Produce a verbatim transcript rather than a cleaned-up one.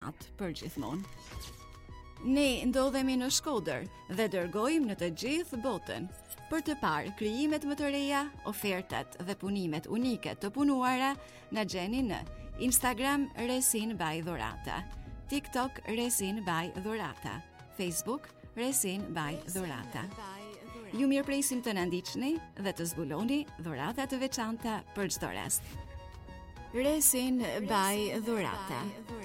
dhurat për gjithmonë. Ne ndodhemi në Shkodër dhe dërgojmë në të gjithë botën për të parë krijimet më të reja, ofertat dhe punimet unike të punuara na gjeni në Instagram Resin by Dhurata, TikTok Resin by Dhurata, Facebook Resin by Dhurata. Ju mirëpresim të na ndiqni dhe të zbuloni dhurata të veçanta për çdo rast. Resin by Dhurata.